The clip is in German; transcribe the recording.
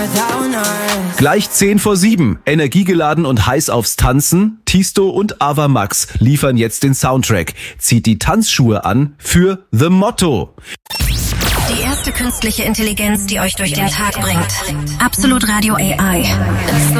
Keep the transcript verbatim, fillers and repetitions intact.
Gleich zehn vor sieben. Energiegeladen und heiß aufs Tanzen. Tisto und Ava Max liefern jetzt den Soundtrack. Zieht die Tanzschuhe an für The Motto. Die erste künstliche Intelligenz, die euch durch den Tag bringt. Absolut Radio A I.